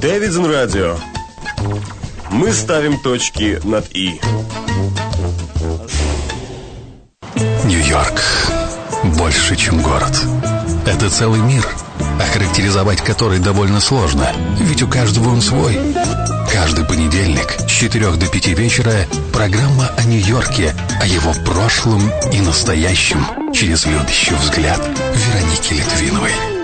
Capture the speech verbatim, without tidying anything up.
Дэвидсон Радио. Мы ставим точки над «и». Нью-Йорк больше, чем город. Это целый мир, охарактеризовать который довольно сложно, ведь у каждого он свой. Каждый понедельник с четырех до пяти вечера программа о Нью-Йорке, о его прошлом и настоящем через любящий взгляд Вероники Литвиновой.